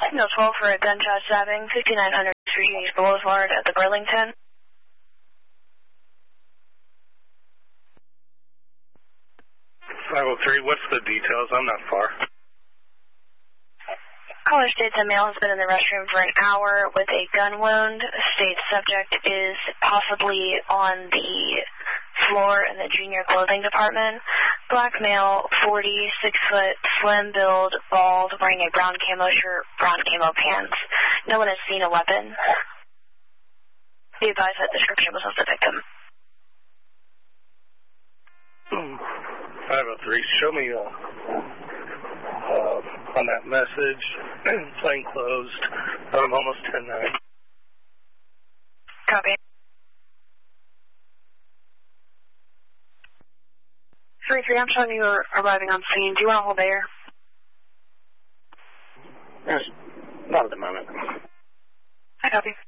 No 12 for a gunshot stabbing, 5900 Street East Boulevard at the Burlington. What's the details? I'm not far. Caller states a male has been in the restroom for an hour with a gun wound. States subject is possibly on the floor in the junior clothing department. Black male, 40, 6 foot, slim build, bald, wearing a brown camo shirt, brown camo pants. No one has seen a weapon. Be advised that description was of the victim. 503, show me on that message, plain closed, almost 10-9. Copy. 3-3, I'm showing you are arriving on scene. Do you want to hold there? Yes, not at the moment. I copy.